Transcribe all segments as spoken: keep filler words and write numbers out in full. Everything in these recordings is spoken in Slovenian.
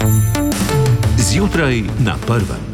Zjutraj na prvem.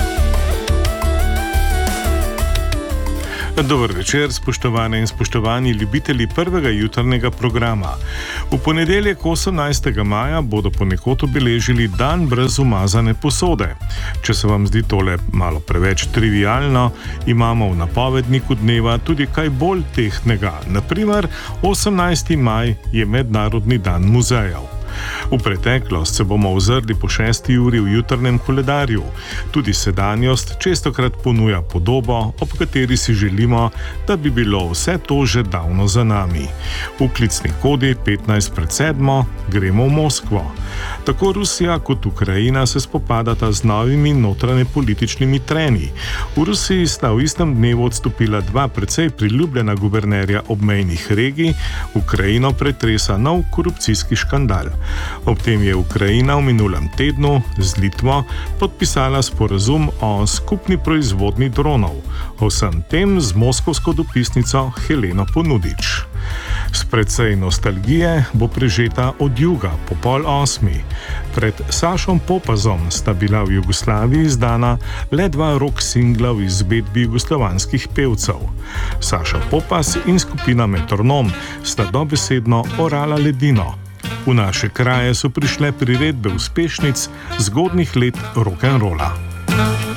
Dober večer, spoštovane in spoštovani ljubitelji prvega jutrnjega programa. V ponedeljek osemnajstega maja bodo ponekod obeležili dan brez umazane posode. Če se vam zdi tole malo preveč trivialno, imamo v napovedniku dneva tudi kaj bolj tehtnega. Na primer, osemnajsti maj je Mednarodni dan muzejev. V preteklost se bomo ozrli po šesti uri v jutrnjem koledarju. Tudi sedanjost čestokrat ponuja podobo, ob kateri si želimo, da bi bilo vse to že davno za nami. V klicni kodi petnajst pred sedmo gremo v Moskvo. Tako Rusija kot Ukrajina se spopadata z novimi notranjepolitičnimi treni. V Rusiji sta v istem dnevu odstopila dva precej priljubljena guvernerja obmejnih regij, Ukrajino pretresa nov korupcijski škandal. Ob tem je Ukrajina v minulem tednu z Litvo podpisala sporazum o skupni proizvodnji dronov. O vsem tem z moskovsko dopisnico Heleno Ponudič. S precej nostalgije bo prežeta Od juga po pol osmi. Pred Sašom Popazom sta bila v Jugoslaviji izdana le dva rock singla v izvedbi jugoslovanskih pevcev. Saša Popaz in skupina Metronom sta dobesedno orala ledino. V naše kraje so prišle priredbe uspešnic zgodnjih let rock'n'rolla.